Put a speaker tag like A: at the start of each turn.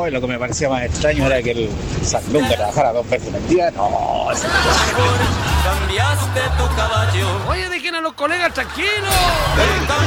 A: y lo que me parecía más extraño era que el Sandunga trabajara 2 veces al día. No, eso
B: Cambiaste tu caballo.
C: Oye, dejen a los colegas tranquilos.